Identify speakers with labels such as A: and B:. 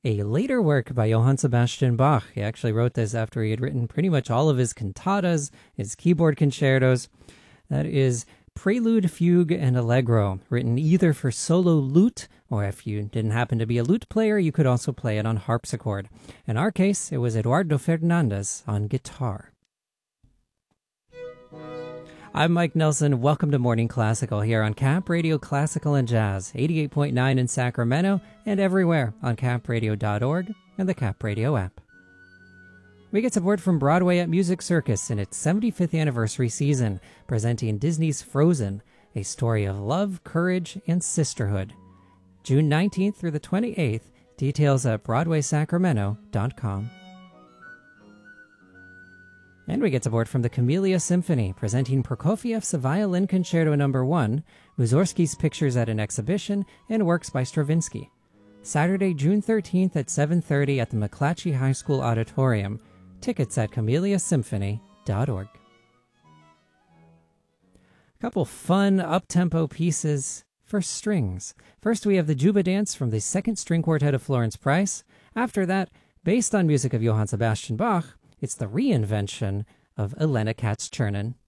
A: a later work by Johann Sebastian Bach. He actually wrote this after he had written pretty much all of his cantatas, his keyboard concertos. That is Prelude, Fugue, and Allegro, written either for solo lute, or if you didn't happen to be a lute player, you could also play it on harpsichord. In our case, it was Eduardo Fernandez on guitar. I'm Mike Nelson. Welcome to Morning Classical here on Cap Radio Classical and Jazz, 88.9 in Sacramento and everywhere on capradio.org and the Cap Radio app. We get support from Broadway at Music Circus in its 75th anniversary season, presenting Disney's Frozen, a story of love, courage, and sisterhood. June 19th through the 28th, details at BroadwaySacramento.com. And we get support from the Camellia Symphony, presenting Prokofiev's Violin Concerto No. 1, Mussorgsky's Pictures at an Exhibition, and works by Stravinsky. Saturday, June 13th at 7:30 at the McClatchy High School Auditorium. Tickets at CameliaSymphony.org. A couple fun up-tempo pieces for strings. First, we have the Juba Dance from the Second String Quartet of Florence Price. After that, based on music of Johann Sebastian Bach, it's the reinvention of Elena Katz-Chernin.